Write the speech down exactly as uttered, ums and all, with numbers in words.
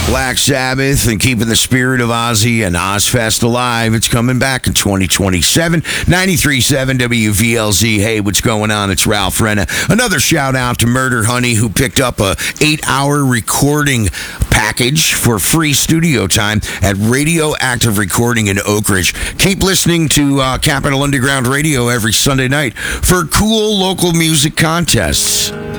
Black Sabbath and keeping the spirit of Ozzy and Ozfest alive. It's coming back in twenty twenty-seven. ninety-three point seven W V L Z. Hey, what's going on? It's Ralph Renna. Another shout out to Murder Honey, who picked up a eight-hour recording package for free studio time at Radioactive Recording in Oak Ridge. Keep listening to uh, Capital Underground Radio every Sunday night for cool local music contests.